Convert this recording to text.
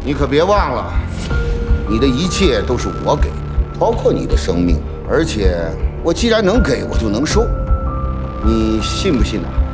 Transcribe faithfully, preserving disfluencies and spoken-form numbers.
你可别忘了，你的一切都是我给的，包括你的生命。而且我既然能给，我就能收。你信不信呢？